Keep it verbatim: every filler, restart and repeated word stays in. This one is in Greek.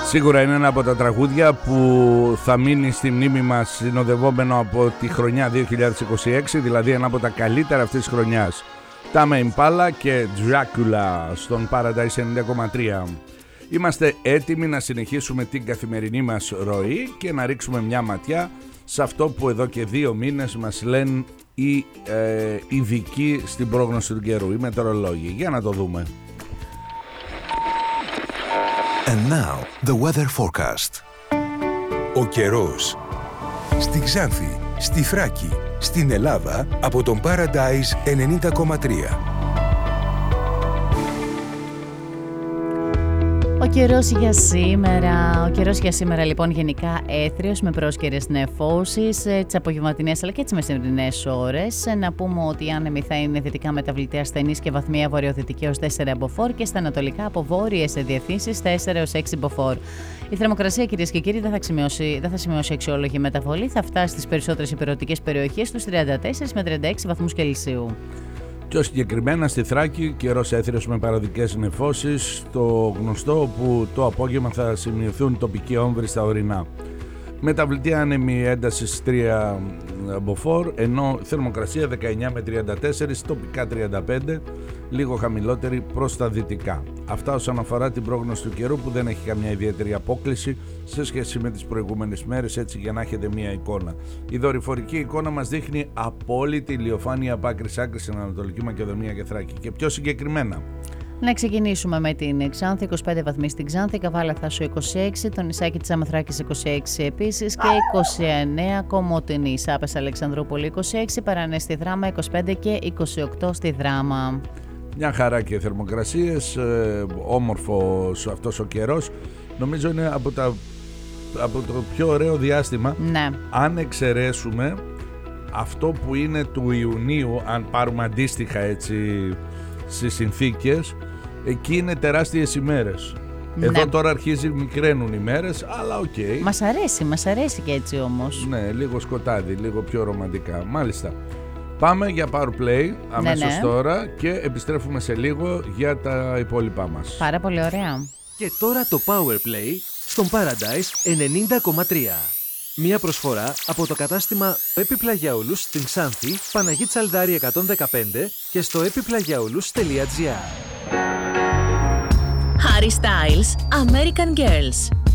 Σίγουρα είναι ένα από τα τραγούδια που θα μείνει στη μνήμη μας συνοδευόμενο από τη χρονιά δύο χιλιάδες είκοσι έξι, δηλαδή ένα από τα καλύτερα αυτής της χρονιάς. Tame Impala και Dracula στον Paradise ενενήντα κόμμα τρία. Είμαστε έτοιμοι να συνεχίσουμε την καθημερινή μας ροή και να ρίξουμε μια ματιά σε αυτό που εδώ και δύο μήνες μας λένε οι ε, ειδικοί στην πρόγνωση του καιρού, οι μετεωρολόγοι. Για να το δούμε. And now, the weather forecast. Ο καιρός. Στη Ξάνθη, στη Θράκη, στην Ελλάδα, από τον Paradise ενενήντα κόμμα τρία. Ο καιρός για σήμερα, ο καιρός για σήμερα λοιπόν γενικά έθριος με πρόσκαιρες νεφώσεις, τις απογευματινές αλλά και τις μεσημερινές ώρες. Να πούμε ότι οι άνεμοι θα είναι δυτικά μεταβλητή ασθενής και βαθμία βορειοδυτική έως τέσσερα μποφόρ και στα ανατολικά από βόρειες διευθύνσεις τέσσερα έως έξι μποφόρ. Η θερμοκρασία, κυρίες και κύριοι, δεν θα σημειώσει, δεν θα σημειώσει αξιόλογη μεταβολή, θα φτάσει στις περισσότερες ηπειρωτικές περιοχές στους τριάντα τέσσερα με τριάντα έξι βαθμούς Κελσίου. Πιο συγκεκριμένα στη Θράκη, καιρός έθριος με παραδικές νεφώσεις, το γνωστό που το απόγευμα θα σημειωθούν τοπικοί όμβροι στα ορεινά. Μεταβλητή άνεμη έντασης τρία μποφόρ, ενώ θερμοκρασία δεκαεννιά με τριάντα τέσσερα, τοπικά τριάντα πέντε, λίγο χαμηλότερη προς τα δυτικά. Αυτά όσον αφορά την πρόγνωση του καιρού, που δεν έχει καμιά ιδιαίτερη απόκληση σε σχέση με τις προηγούμενες μέρες, έτσι για να έχετε μία εικόνα. Η δορυφορική εικόνα μας δείχνει απόλυτη ηλιοφάνεια από άκρη σ' άκρη στην Ανατολική Μακεδονία και Θράκη. Και πιο συγκεκριμένα, να ξεκινήσουμε με την Ξάνθη, είκοσι πέντε βαθμοί στην Ξάνθη, Καβάλα Θάσου είκοσι έξι, το νησάκι της Αμαθράκης είκοσι έξι επίσης και είκοσι εννέα Κομοτηνή, Σάπες Αλεξανδρούπολη είκοσι έξι, Παρανές στη Δράμα είκοσι πέντε και είκοσι οκτώ στη Δράμα. Μια χαρά και θερμοκρασίες, ε, όμορφος αυτός ο καιρός, νομίζω είναι από, τα, από το πιο ωραίο διάστημα, ναι. Αν εξαιρέσουμε αυτό που είναι του Ιουνίου, αν πάρουμε αντίστοιχα έτσι στις συνθήκες, εκεί είναι τεράστιες ημέρες. Ναι. Εδώ τώρα αρχίζει μικραίνουν οι μέρες, αλλά οκ. Okay. Μας αρέσει, μας αρέσει και έτσι όμως. Ναι, λίγο σκοτάδι, λίγο πιο ρομαντικά. Μάλιστα. Πάμε για Power Play αμέσως ναι, ναι. τώρα και επιστρέφουμε σε λίγο για τα υπόλοιπά μας. Πάρα πολύ ωραία. Και τώρα το Power Play στον Paradise ενενήντα κόμμα τρία. Μία προσφορά από το κατάστημα Επιπλαγιαούλους στην Ξάνθη, Παναγή Τσαλδάρη εκατόν δεκαπέντε και στο επιπλαγιαούλους τελεία τζι άρ. Harry Styles, American Girls.